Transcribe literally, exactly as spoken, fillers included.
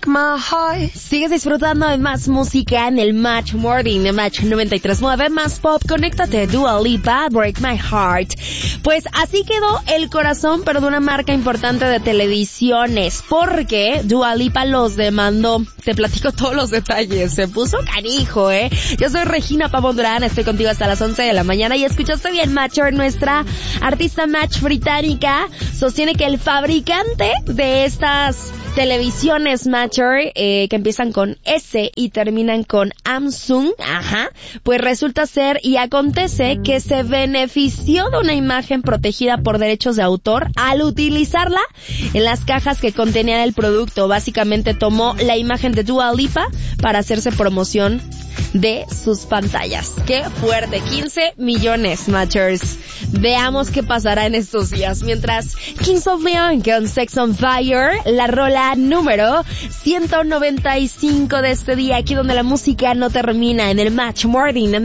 break my heart. Sigues disfrutando de más música en el Match Morning de Match noventa y tres punto nueve, más pop. Conéctate, Dua Lipa, Break My Heart. Pues así quedó el corazón, pero de una marca importante de televisiones, porque Dua Lipa los demandó. Te platico todos los detalles. Se puso canijo, ¿eh? Yo soy Regina Pavón Durán, estoy contigo hasta las once de la mañana y escuchaste bien, Matcher. Nuestra artista Match británica sostiene que el fabricante de estas televisiones Matcher, eh, que empiezan con S y terminan con Samsung, ajá, pues resulta ser y acontece que se benefició de una imagen protegida por derechos de autor al utilizarla en las cajas que contenían el producto. Básicamente tomó la imagen de Dua Lipa para hacerse promoción de sus pantallas. ¡Qué fuerte! quince millones, Matchers. Veamos qué pasará en estos días. Mientras, Kings of Leon con Sex on Fire, la rola número ciento noventa y cinco de este día, aquí donde la música no termina, en el Match Morning.